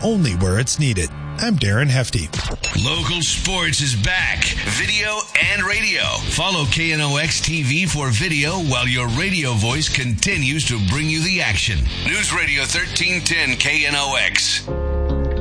only where it's needed. I'm Darren Hefty. Local sports is back. Video and radio. Follow KNOX TV for video while your radio voice continues to bring you the action. News Radio 1310 KNOX.